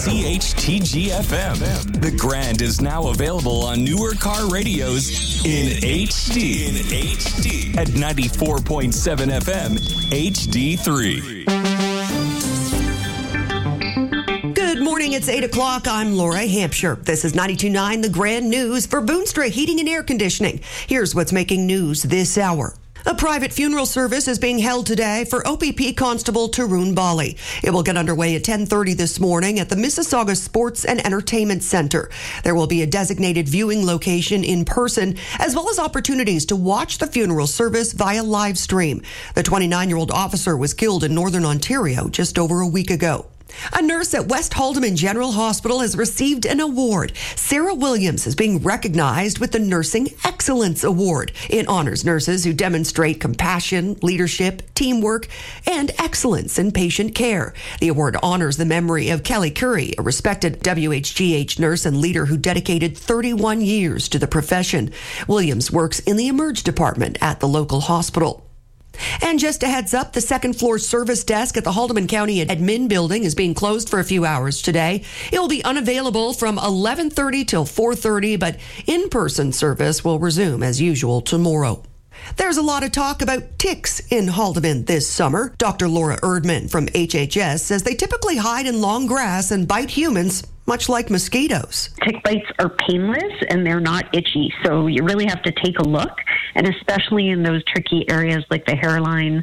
WCHTG-FM. The Grand is now available on newer car radios in HD. At 94.7 FM, HD3. Good morning, it's 8 o'clock. I'm Laura Hampshire. This is 92.9 The Grand News for Boonstra Heating and Air Conditioning. Here's what's making news this hour. A private funeral service is being held today for OPP Constable Tarun Bali. It will get underway at 10:30 this morning at the Mississauga Sports and Entertainment Centre. There will be a designated viewing location in person, as well as opportunities to watch the funeral service via live stream. The 29-year-old officer was killed in Northern Ontario just over a week ago. A nurse at West Haldimand General Hospital has received an award. Sarah Williams is being recognized with the Nursing Excellence Award. It honors nurses who demonstrate compassion, leadership, teamwork, and excellence in patient care. The award honors the memory of Kelly Curry, a respected WHGH nurse and leader who dedicated 31 years to the profession. Williams works in the Emerge department at the local hospital. And just a heads up, the second floor service desk at the Haldimand County Admin building is being closed for a few hours today. It will be unavailable from 11:30 till 4:30, but in-person service will resume as usual tomorrow. There's a lot of talk about ticks in Haldimand this summer. Dr. Laura Erdman from HHS says they typically hide in long grass and bite humans, much like mosquitoes. Tick bites are painless and they're not itchy, so you really have to take a look, and especially in those tricky areas like the hairline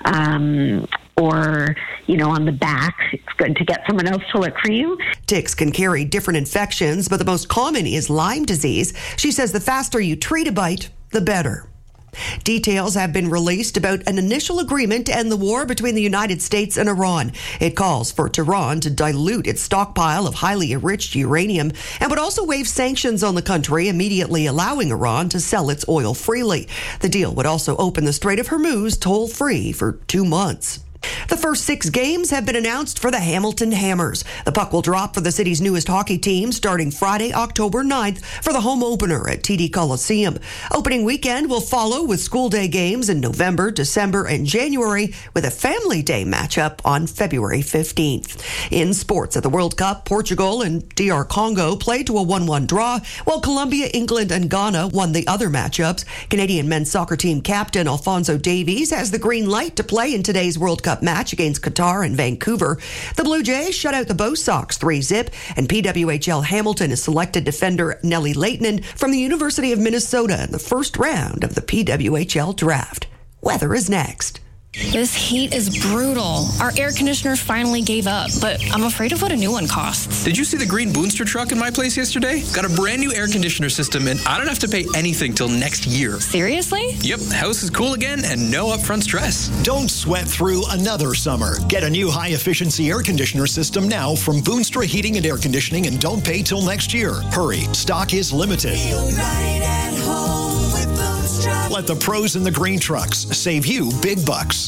or, on the back, it's good to get someone else to look for you. Ticks can carry different infections, but the most common is Lyme disease. She says the faster you treat a bite, the better. Details have been released about an initial agreement to end the war between the United States and Iran. It calls for Tehran to dilute its stockpile of highly enriched uranium and would also waive sanctions on the country, immediately allowing Iran to sell its oil freely. The deal would also open the Strait of Hormuz toll-free for 2 months. The first 6 games have been announced for the Hamilton Hammers. The puck will drop for the city's newest hockey team starting Friday, October 9th for the home opener at TD Coliseum. Opening weekend will follow with school day games in November, December, and January, with a family day matchup on February 15th. In sports at the World Cup, Portugal and DR Congo played to a 1-1 draw, while Colombia, England, and Ghana won the other matchups. Canadian men's soccer team captain Alphonso Davies has the green light to play in today's World Cup match against Qatar and Vancouver. The Blue Jays shut out the Bo Sox 3-0, and PWHL Hamilton has selected defender Nellie Leighton from the University of Minnesota in the first round of the PWHL draft. Weather is next. This heat is brutal. Our air conditioner finally gave up, but I'm afraid of what a new one costs. Did you see the green Boonstra truck in my place yesterday? Got a brand new air conditioner system, and I don't have to pay anything till next year. Seriously? Yep, house is cool again and no upfront stress. Don't sweat through another summer. Get a new high-efficiency air conditioner system now from Boonstra Heating and Air Conditioning, and don't pay till next year. Hurry, stock is limited. Feel right at home with Boonstra. Let the pros in the green trucks save you big bucks.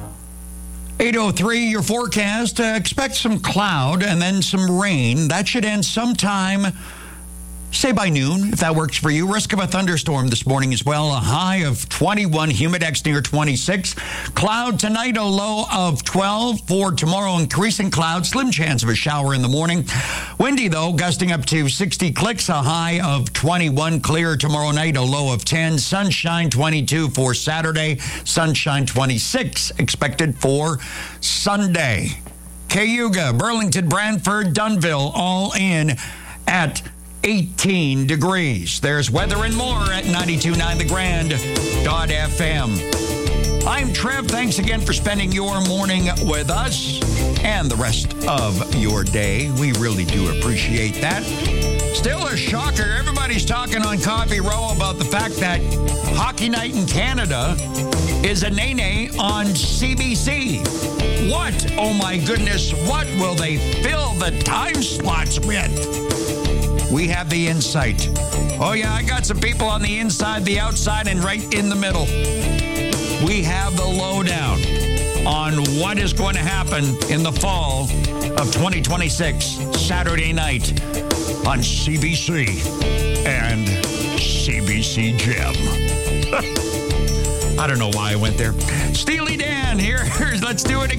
8:03, your forecast. Expect some cloud and then some rain. That should end sometime, say by noon, if that works for you. Risk of a thunderstorm this morning as well. A high of 21, humidex near 26. Cloud tonight, a low of 12. For tomorrow, increasing cloud, slim chance of a shower in the morning. Windy, though, gusting up to 60 clicks, a high of 21. Clear tomorrow night, a low of 10. Sunshine 22 for Saturday. Sunshine 26 expected for Sunday. Cayuga, Burlington, Brantford, Dunnville, all in at 18 degrees. There's weather and more at 92.9thegrand.fm. I'm Trev. Thanks again for spending your morning with us and the rest of your day. We really do appreciate that. Still a shocker. Everybody's talking on Coffee Row about the fact that Hockey Night in Canada is a nay-nay on CBC. What? Oh my goodness. What will they fill the time slots with? We have the insight. Oh, yeah, I got some people on the inside, the outside, and right in the middle. We have the lowdown on what is going to happen in the fall of 2026, Saturday night on CBC and CBC Gem. I don't know why I went there. Steely Dan here. Let's do it again.